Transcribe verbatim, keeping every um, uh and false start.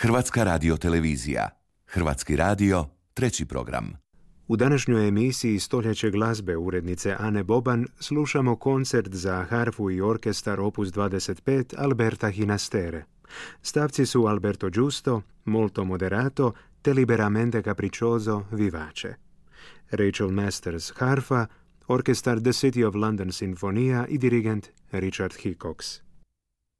Hrvatska radiotelevizija. Hrvatski radio, treći program. U današnjoj emisiji Stoljeće glazbe urednice Ane Boban slušamo koncert za harfu i orkestar opus dvadeset pet Alberta Ginastere. Stavci su Alberto Giusto, Molto Moderato te Liberamente Capriccioso vivace. Rachel Masters harfa, orkestar The City of London Sinfonija i dirigent Richard Hickox.